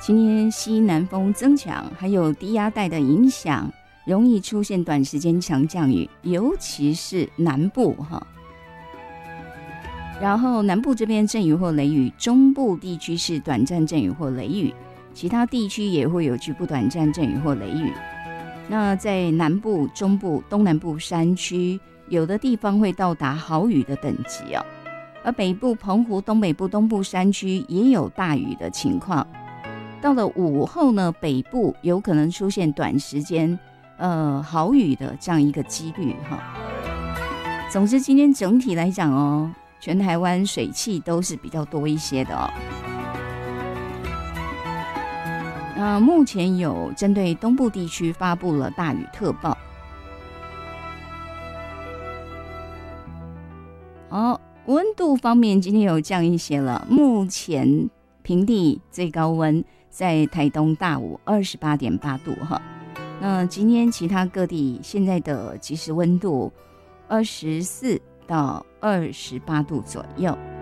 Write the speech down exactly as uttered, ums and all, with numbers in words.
今天西南风增强，还有低压带的影响，容易出现短时间强降雨，尤其是南部哈。然后南部这边阵雨或雷雨，中部地区是短暂阵雨或雷雨，其他地区也会有局部短暂阵雨或雷雨。那在南部、中部、东南部山区，有的地方会到达豪雨的等级哦。而北部、澎湖、东北部、东部山区也有大雨的情况。到了午后呢，北部有可能出现短时间呃豪雨的这样一个几率哈。总之，今天整体来讲哦，全台湾水汽都是比较多一些的哦。呃，目前有针对东部地区发布了大雨特报。哦，温度方面今天有降一些了，目前平地最高温在台东大武二十八点八度哈。那今天其他各地现在的即时温度二十四到二十八度左右。